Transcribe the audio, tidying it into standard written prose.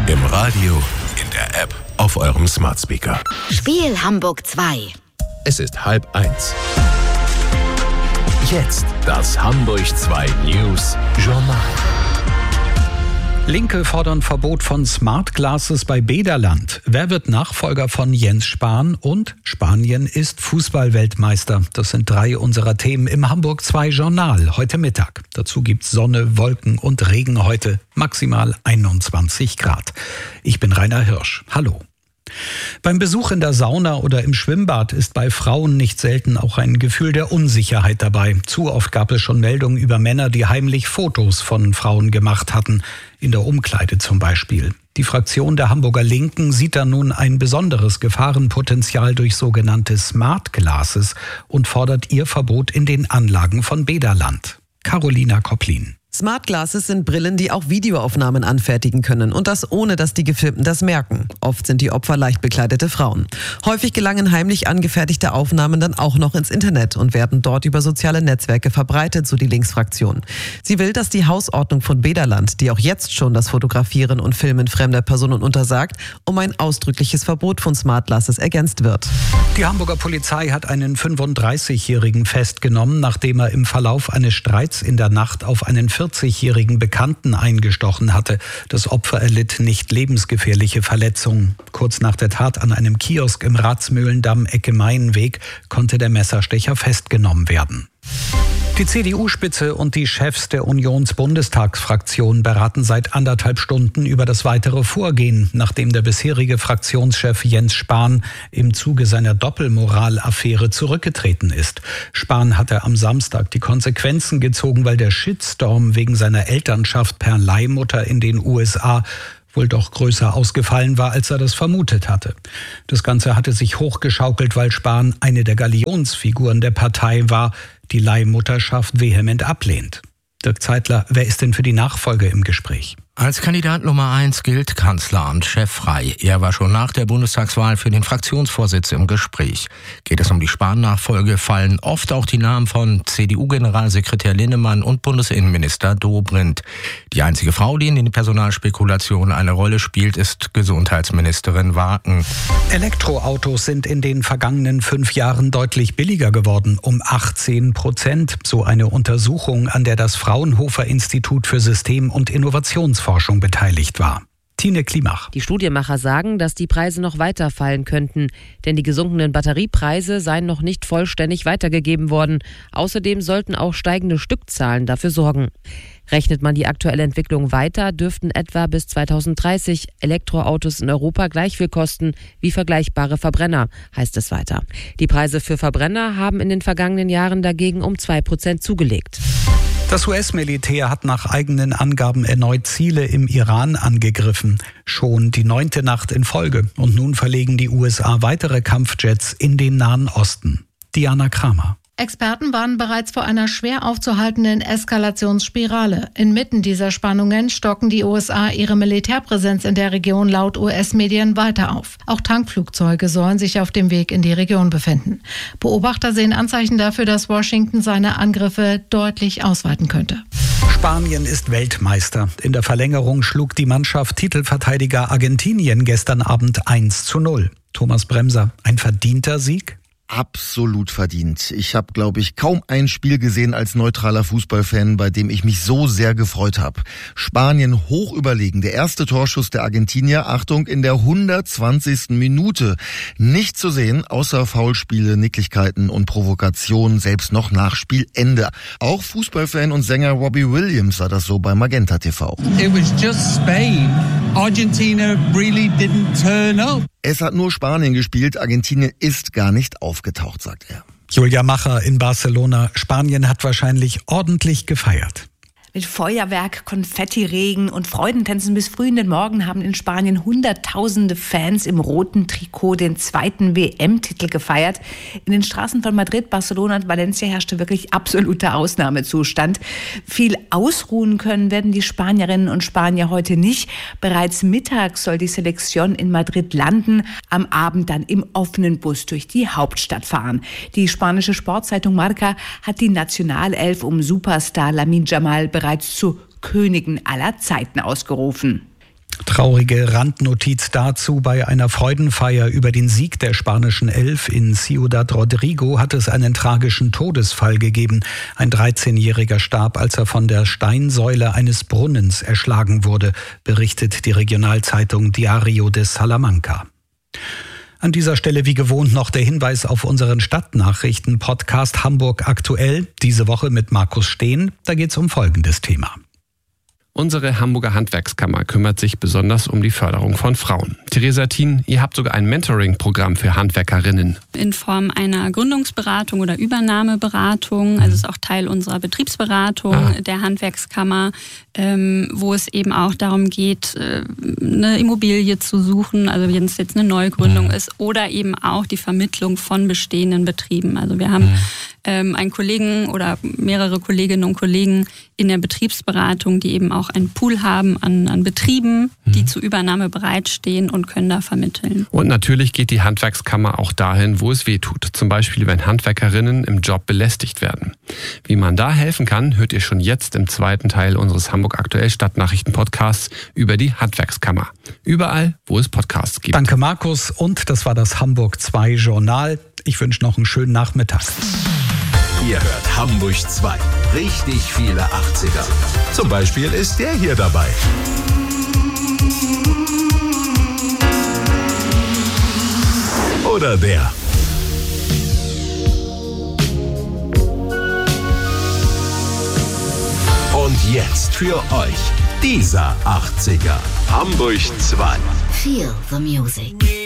Im Radio, in der App, auf eurem Smart Speaker. Spiel Hamburg 2. Es ist 12:30. Jetzt das Hamburg 2 News Journal. Linke fordern Verbot von Smart Glasses bei Bäderland. Wer wird Nachfolger von Jens Spahn? Und Spanien ist Fußballweltmeister. Das sind 3 unserer Themen im Hamburg 2 Journal heute Mittag. Dazu gibt's Sonne, Wolken und Regen heute. Maximal 21 Grad. Ich bin Rainer Hirsch. Hallo. Beim Besuch in der Sauna oder im Schwimmbad ist bei Frauen nicht selten auch ein Gefühl der Unsicherheit dabei. Zu oft gab es schon Meldungen über Männer, die heimlich Fotos von Frauen gemacht hatten, in der Umkleide zum Beispiel. Die Fraktion der Hamburger Linken sieht da nun ein besonderes Gefahrenpotenzial durch sogenannte Smart Glasses und fordert ihr Verbot in den Anlagen von Bäderland. Carolina Kopplin. Smart Glasses sind Brillen, die auch Videoaufnahmen anfertigen können und das ohne, dass die Gefilmten das merken. Oft sind die Opfer leicht bekleidete Frauen. Häufig gelangen heimlich angefertigte Aufnahmen dann auch noch ins Internet und werden dort über soziale Netzwerke verbreitet, so die Linksfraktion. Sie will, dass die Hausordnung von Bäderland, die auch jetzt schon das Fotografieren und Filmen fremder Personen untersagt, um ein ausdrückliches Verbot von Smart Glasses ergänzt wird. Die Hamburger Polizei hat einen 35-Jährigen festgenommen, nachdem er im Verlauf eines Streits in der Nacht auf einen 40-jährigen Bekannten eingestochen hatte. Das Opfer erlitt nicht lebensgefährliche Verletzungen. Kurz nach der Tat an einem Kiosk im Ratsmühlendamm Ecke Mainweg konnte der Messerstecher festgenommen werden. Die CDU-Spitze und die Chefs der Unionsbundestagsfraktion beraten seit 1,5 Stunden über das weitere Vorgehen, nachdem der bisherige Fraktionschef Jens Spahn im Zuge seiner Doppelmoral-Affäre zurückgetreten ist. Spahn hatte am Samstag die Konsequenzen gezogen, weil der Shitstorm wegen seiner Elternschaft per Leihmutter in den USA wohl doch größer ausgefallen war, als er das vermutet hatte. Das Ganze hatte sich hochgeschaukelt, weil Spahn eine der Galionsfiguren der Partei war, die Leihmutterschaft vehement ablehnt. Dirk Zeitler, wer ist denn für die Nachfolge im Gespräch? Als Kandidat Nummer 1 gilt Kanzleramtschef Frey. Er war schon nach der Bundestagswahl für den Fraktionsvorsitz im Gespräch. Geht es um die Spahn-Nachfolge, fallen oft auch die Namen von CDU-Generalsekretär Linnemann und Bundesinnenminister Dobrindt. Die einzige Frau, die in den Personalspekulationen eine Rolle spielt, ist Gesundheitsministerin Waken. Elektroautos sind in den vergangenen 5 Jahren deutlich billiger geworden, um 18%. So eine Untersuchung, an der das Fraunhofer Institut für System- und Innovationsforschung beteiligt war. Tine Klimach. Die Studienmacher sagen, dass die Preise noch weiter fallen könnten, denn die gesunkenen Batteriepreise seien noch nicht vollständig weitergegeben worden. Außerdem sollten auch steigende Stückzahlen dafür sorgen. Rechnet man die aktuelle Entwicklung weiter, dürften etwa bis 2030 Elektroautos in Europa gleich viel kosten wie vergleichbare Verbrenner, heißt es weiter. Die Preise für Verbrenner haben in den vergangenen Jahren dagegen um 2% zugelegt. Das US-Militär hat nach eigenen Angaben erneut Ziele im Iran angegriffen. Schon die 9. Nacht in Folge. Und nun verlegen die USA weitere Kampfjets in den Nahen Osten. Diana Kramer. Experten warnen bereits vor einer schwer aufzuhaltenden Eskalationsspirale. Inmitten dieser Spannungen stocken die USA ihre Militärpräsenz in der Region laut US-Medien weiter auf. Auch Tankflugzeuge sollen sich auf dem Weg in die Region befinden. Beobachter sehen Anzeichen dafür, dass Washington seine Angriffe deutlich ausweiten könnte. Spanien ist Weltmeister. In der Verlängerung schlug die Mannschaft Titelverteidiger Argentinien gestern Abend 1:0. Thomas Bremser, ein verdienter Sieg? Absolut verdient. Ich habe, glaube ich, kaum ein Spiel gesehen als neutraler Fußballfan, bei dem ich mich so sehr gefreut habe. Spanien hoch überlegen. Der erste Torschuss der Argentinier, Achtung, in der 120. Minute. Nicht zu sehen, außer Foulspiele, Nicklichkeiten und Provokationen, selbst noch nach Spielende. Auch Fußballfan und Sänger Robbie Williams sah das so bei Magenta TV. It was just Spain. Argentina really didn't turn up. Es hat nur Spanien gespielt, Argentinien ist gar nicht aufgetaucht, sagt er. Julia Macher in Barcelona. Spanien hat wahrscheinlich ordentlich gefeiert. Mit Feuerwerk, Konfettiregen und Freudentänzen bis früh in den Morgen haben in Spanien hunderttausende Fans im roten Trikot den 2. WM-Titel gefeiert. In den Straßen von Madrid, Barcelona und Valencia herrschte wirklich absoluter Ausnahmezustand. Viel ausruhen können werden die Spanierinnen und Spanier heute nicht. Bereits mittags soll die Selección in Madrid landen, am Abend dann im offenen Bus durch die Hauptstadt fahren. Die spanische Sportzeitung Marca hat die Nationalelf um Superstar Lamine Yamal bereits zur Königin aller Zeiten ausgerufen. Traurige Randnotiz dazu: Bei einer Freudenfeier über den Sieg der spanischen Elf in Ciudad Rodrigo hat es einen tragischen Todesfall gegeben. Ein 13-Jähriger starb, als er von der Steinsäule eines Brunnens erschlagen wurde, berichtet die Regionalzeitung Diario de Salamanca. An dieser Stelle wie gewohnt noch der Hinweis auf unseren Stadtnachrichten-Podcast Hamburg aktuell. Diese Woche mit Markus Steen. Da geht es um folgendes Thema. Unsere Hamburger Handwerkskammer kümmert sich besonders um die Förderung von Frauen. Theresa Thien, ihr habt sogar ein Mentoring-Programm für Handwerkerinnen. In Form einer Gründungsberatung oder Übernahmeberatung, also ist auch Teil unserer Betriebsberatung der Handwerkskammer, wo es eben auch darum geht, eine Immobilie zu suchen, also wenn es jetzt eine Neugründung ist, oder eben auch die Vermittlung von bestehenden Betrieben. Also wir haben einen Kollegen oder mehrere Kolleginnen und Kollegen in der Betriebsberatung, die eben auch einen Pool haben an Betrieben, die zur Übernahme bereitstehen und können da vermitteln. Und natürlich geht die Handwerkskammer auch dahin, wo es weh tut. Zum Beispiel, wenn Handwerkerinnen im Job belästigt werden. Wie man da helfen kann, hört ihr schon jetzt im zweiten Teil unseres Hamburg aktuell Stadtnachrichten-Podcasts über die Handwerkskammer. Überall, wo es Podcasts gibt. Danke, Markus. Und das war das Hamburg 2 Journal. Ich wünsche noch einen schönen Nachmittag. Ihr hört Hamburg 2. Richtig viele 80er. Zum Beispiel ist der hier dabei. Oder der. Und jetzt für euch dieser 80er. Hamburg 2. Feel the music.